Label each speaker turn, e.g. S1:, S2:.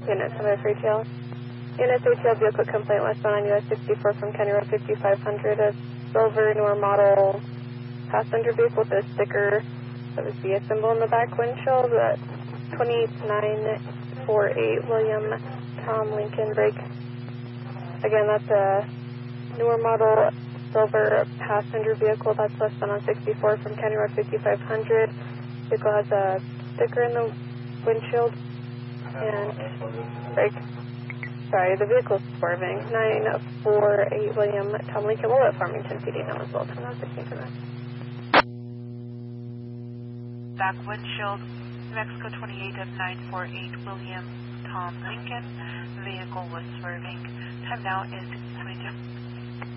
S1: Unit 7 Unit 3TL vehicle complaint westbound on US 64 from County Road 5500. A silver newer model passenger vehicle with a sticker that was the symbol in the back windshield. 2948 William Tom Lincoln brake. Again, that's a newer model silver passenger vehicle that's westbound on 64 from County Road 5500. Vehicle has a sticker in the windshield and brake. Sorry, the vehicle's swerving. 948 William Tom Lincoln. We'll let Farmington PD know as well. 1016 for that.
S2: Back windshield, Mexico 28 of 948 William Tom Lincoln. Vehicle was swerving. Time now is 22.